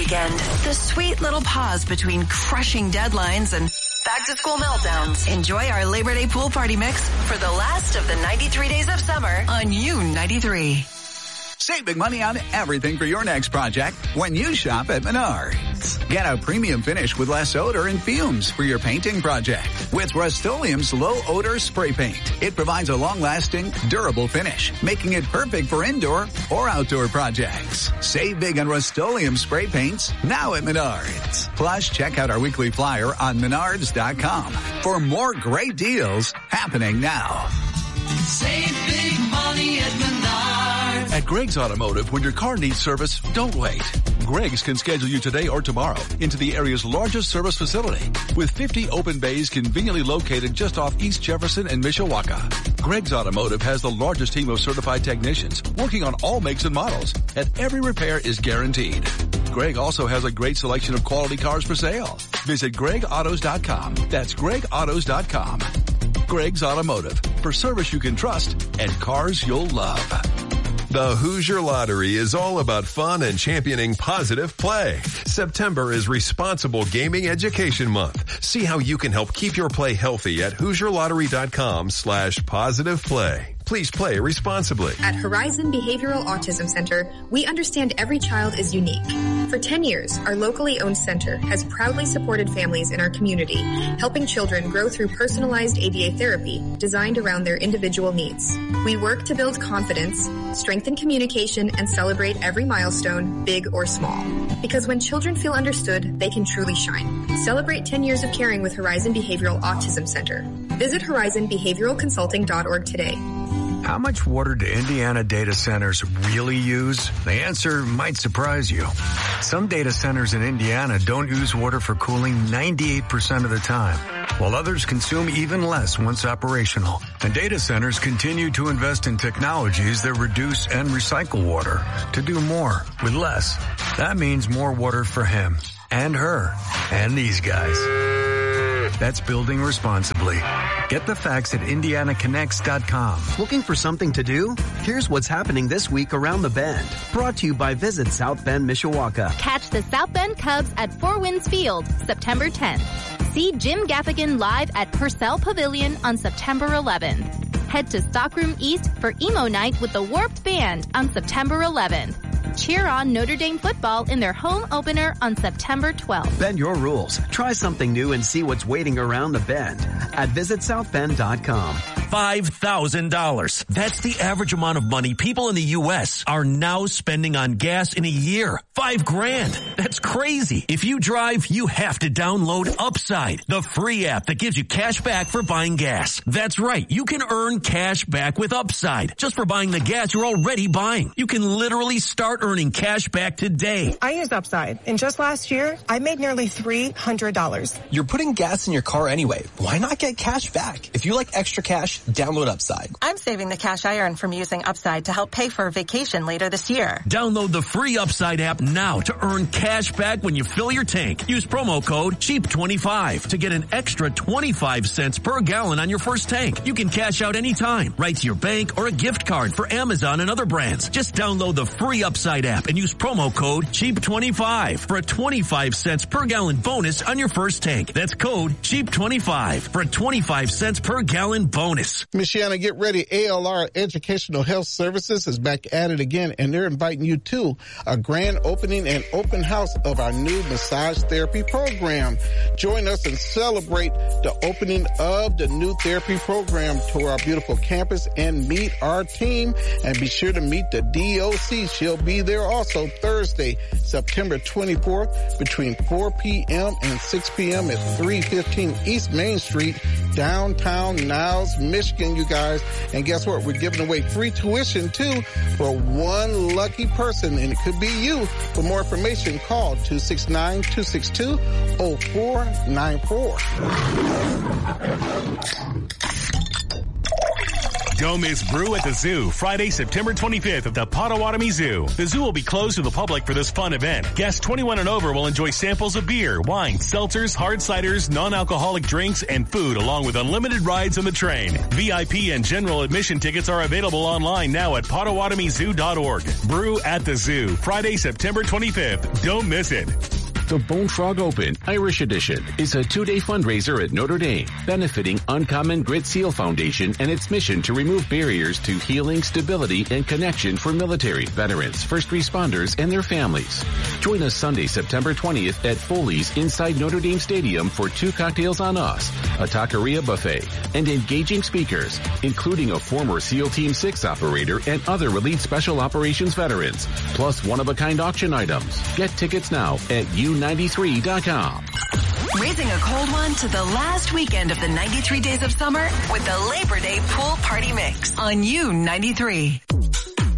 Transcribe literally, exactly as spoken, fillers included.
weekend. The sweet little pause between crushing deadlines and back-to-school meltdowns. Enjoy our Labor Day pool party mix for the last of the ninety-three days of summer on U ninety-three. Save big money on everything for your next project when you shop at Menards. Get a premium finish with less odor and fumes for your painting project with Rust-Oleum's low-odor spray paint. It provides a long-lasting, durable finish, making it perfect for indoor or outdoor projects. Save big on Rust-Oleum spray paints now at Menards. Plus, check out our weekly flyer on menards dot com for more great deals happening now. Save big money at Menards. At Greg's Automotive, when your car needs service, don't wait. Greg's can schedule you today or tomorrow into the area's largest service facility with fifty open bays conveniently located just off East Jefferson and Mishawaka. Greg's Automotive has the largest team of certified technicians working on all makes and models, and every repair is guaranteed. Greg also has a great selection of quality cars for sale. Visit greg autos dot com. That's greg autos dot com. Greg's Automotive, for service you can trust and cars you'll love. The Hoosier Lottery is all about fun and championing positive play. September is Responsible Gaming Education Month. See how you can help keep your play healthy at hoosier lottery dot com slash positive play. Please play responsibly. At Horizon Behavioral Autism Center, we understand every child is unique. For ten years, our locally owned center has proudly supported families in our community, helping children grow through personalized A B A therapy designed around their individual needs. We work to build confidence, strengthen communication, and celebrate every milestone, big or small. Because when children feel understood, they can truly shine. Celebrate ten years of caring with Horizon Behavioral Autism Center. Visit horizon behavioral consulting dot org today. How much water do Indiana data centers really use? The answer might surprise you. Some data centers in Indiana don't use water for cooling ninety-eight percent of the time, while others consume even less once operational. And data centers continue to invest in technologies that reduce and recycle water to do more with less. That means more water for him and her and these guys. That's building responsibly. Get the facts at indiana connects dot com. Looking for something to do? Here's what's happening this week around the Bend. Brought to you by Visit South Bend, Mishawaka. Catch the South Bend Cubs at Four Winds Field, September tenth. See Jim Gaffigan live at Purcell Pavilion on September eleventh. Head to Stockroom East for Emo Night with the Warped Band on September eleventh. Cheer on Notre Dame football in their home opener on September twelfth. Bend your rules. Try something new and see what's waiting around the Bend at visit south bend dot com. five thousand dollars. That's the average amount of money people in the U S are now spending on gas in a year. Five grand. That's crazy. If you drive, you have to download Upside, the free app that gives you cash back for buying gas. That's right. You can earn cash back with Upside just for buying the gas you're already buying. You can literally start earning cash back today. I use Upside, and just last year, I made nearly three hundred dollars. You're putting gas in your car anyway. Why not get cash back? If you like extra cash, download Upside. I'm saving the cash I earn from using Upside to help pay for a vacation later this year. Download the free Upside app now to earn cash back when you fill your tank. Use promo code cheap twenty-five to get an extra twenty-five cents per gallon on your first tank. You can cash out anytime, right to your bank or a gift card for Amazon and other brands. Just download the free Upside app and use promo code cheap twenty-five for a twenty-five cents per gallon bonus on your first tank. That's code cheap twenty-five for a twenty-five cents per gallon bonus. Michiana, get ready. A L R Educational Health Services is back at it again, and they're inviting you to a grand opening and open house of our new massage therapy program. Join us and celebrate the opening of the new therapy program to our beautiful campus and meet our team. And be sure to meet the D O C. She'll be there also Thursday, September twenty-fourth between four p.m. and six p.m. at three fifteen East Main Street, downtown Niles, Michigan, you guys. And guess what? We're giving away free tuition, too, for one lucky person, and it could be you. For more information, call two six nine, two six two, zero four nine four. Don't miss Brew at the Zoo, Friday, September twenty-fifth at the Potawatomi Zoo. The zoo will be closed to the public for this fun event. Guests twenty-one and over will enjoy samples of beer, wine, seltzers, hard ciders, non-alcoholic drinks, and food, along with unlimited rides on the train. V I P and general admission tickets are available online now at potawatomi zoo dot org. Brew at the Zoo, Friday, September twenty-fifth. Don't miss it. The Bone Frog Open Irish Edition is a two-day fundraiser at Notre Dame, benefiting Uncommon Grit Seal Foundation and its mission to remove barriers to healing, stability, and connection for military, veterans, first responders, and their families. Join us Sunday, September twentieth at Foley's inside Notre Dame Stadium for two cocktails on us, a taqueria buffet, and engaging speakers, including a former SEAL Team six operator and other Elite Special Operations veterans, plus one-of-a-kind auction items. Get tickets now at U ninety-three dot com. Raising a cold one to the last weekend of the ninety-three days of summer with the Labor Day Pool Party Mix on U ninety-three.